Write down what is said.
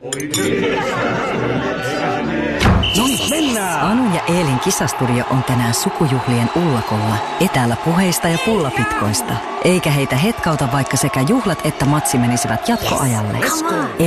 No niin, mennään! Anu ja Eelin kisastudio on tänään sukujuhlien ullakolla, etäällä puheista ja pullapitkoista. Eikä heitä hetkauta, vaikka sekä juhlat että matsi menisivät jatkoajalle.